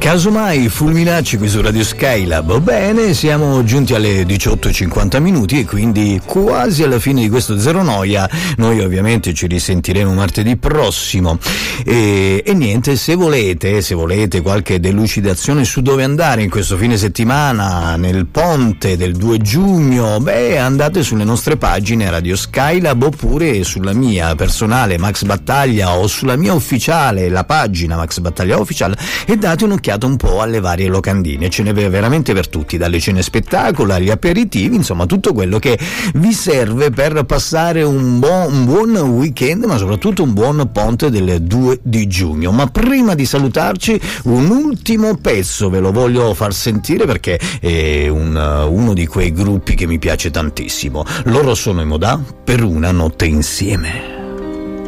Casomai fulminacci qui su Radio Skylab. Bene, siamo giunti alle 18:50 e quindi quasi alla fine di questo Zero Noia. Noi ovviamente ci risentiremo martedì prossimo e niente, se volete qualche delucidazione su dove andare in questo fine settimana nel ponte del 2 giugno, andate sulle nostre pagine Radio Skylab oppure sulla mia personale Max Battaglia o sulla mia ufficiale, la pagina Max Battaglia Official, e date un'occhiata un po' alle varie locandine. Ce n'è veramente per tutti, dalle cene spettacolo agli aperitivi, insomma tutto quello che vi serve per passare un buon weekend, ma soprattutto un buon ponte del 2 di giugno. Ma prima di salutarci un ultimo pezzo ve lo voglio far sentire perché è uno di quei gruppi che mi piace tantissimo. Loro sono i Modà, Per una notte insieme.